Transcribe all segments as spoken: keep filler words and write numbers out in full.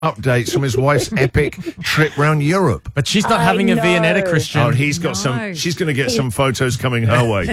updates from his wife's epic trip round Europe. But she's not I having a know. Viennetta, Christian. Oh, he's got No. some. She's going to get some photos coming her way.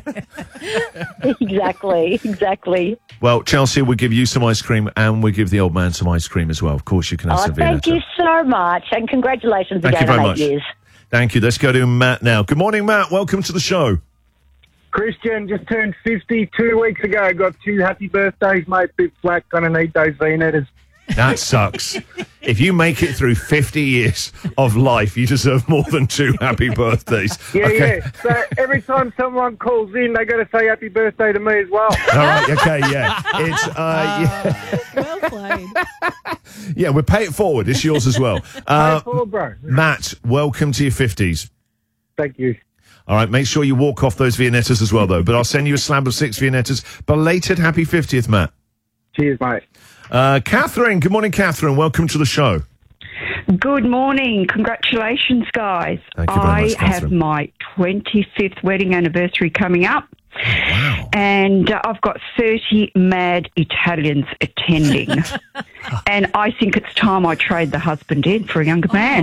Exactly, exactly. Well, Chelsea, we'll give you some ice cream and we'll give the old man some ice cream as well. Of course, you can have Oh, some thank Viennetta. you so much, and congratulations Thank again you very on eight much. years. Thank you. Let's go to Matt now. Good morning, Matt. Welcome to the show. Christian just turned fifty two weeks ago. Got two happy birthdays, mate. Bit flat. Gonna need those Viennettas. That sucks. If you make it through fifty years of life, you deserve more than two happy birthdays. Yeah, Okay. yeah. So every time someone calls in, they got to say happy birthday to me as well. All right. Okay. Yeah. It's uh, yeah. Well played. yeah. We'll pay it forward. It's yours as well. Uh, Hey, Paul, bro. Matt, welcome to your fifties. Thank you. All right, make sure you walk off those Viennettas as well, though. But I'll send you a slab of six Viennettas. Belated happy fiftieth, Matt. Cheers, mate. Uh, Catherine, good morning, Catherine. Welcome to the show. Good morning. Congratulations, guys. Thank you very I much, have Catherine. my twenty-fifth wedding anniversary coming up. Wow. And uh, I've got thirty mad Italians attending. And I think it's time I trade the husband in for a younger man.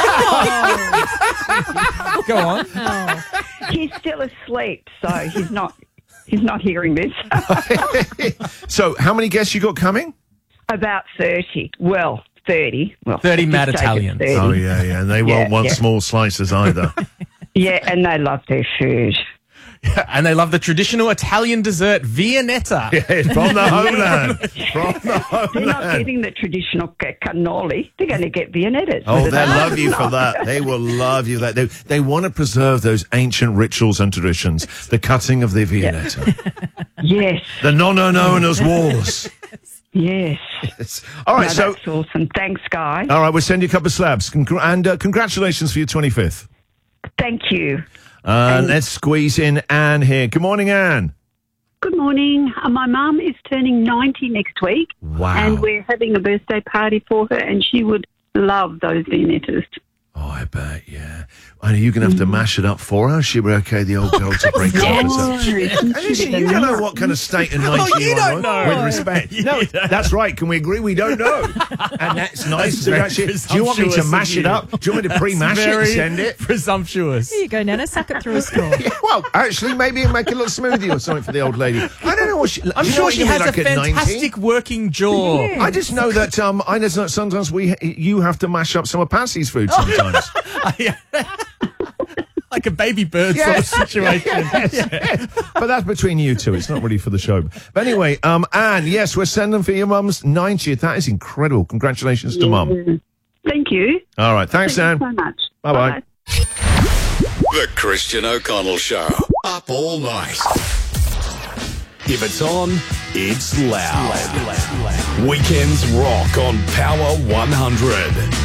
Go on. Oh. He's still asleep, so he's not he's not hearing this. So, how many guests you got coming? About thirty. Well, thirty. Well, thirty let's mad just take it Italians. thirty. Oh, yeah, yeah. And they Yeah, won't want yeah. small slices either. Yeah, and they love their food. And they love the traditional Italian dessert, Viennetta. From the homeland. From the They're not homeland. getting the traditional ca- cannoli. They're going to get Viennettas. Oh, With they it. love you for that. They will love you. That they, they want to preserve those ancient rituals and traditions. The cutting of the Viennetta. Yes, The no-no-no-nos wars. yes. Yes. All right, No, so... that's awesome. Thanks, guys. All right, we'll send you a couple of slabs. Congr- and uh, congratulations for your twenty-fifth. Thank you. Uh, let's squeeze in Anne here. Good morning, Anne. Good morning. Uh, my mum is turning ninety next week. Wow. And we're having a birthday party for her, and she would love those Viennettas. Oh, I bet, yeah. And are you going to have to mash it up for her? She be okay, the old girl, to break Yes. up? And listen, you don't know what kind of state of ninety Oh, you are don't on, know. with respect. No, that's right. Can we agree we don't know? And that's nice. That's to very actually, do you want me to presumptuous mash of it you. up? Do you want me to pre-mash it and Very send it? presumptuous. Here you go, Nana. Suck it through a straw. Yeah, well, actually, maybe make a little smoothie or something for the old lady. I don't know what she... I'm you know sure what she you're has gonna be a like at ninety? fantastic working jaw. I just know that um, I know that sometimes we you have to mash up some of Patsy's food sometimes. Like a baby bird sort of situation. Yes, yes. But that's between you two. It's not really for the show. But anyway, um, Anne, yes, we're sending for your mum's ninetieth. That is incredible. Congratulations to mum. Thank you. All right. Thanks, Thank Anne. you so much. Bye-bye. The Christian O'Connell Show. Up all night. If it's on, it's loud. Weekends rock on Power one hundred.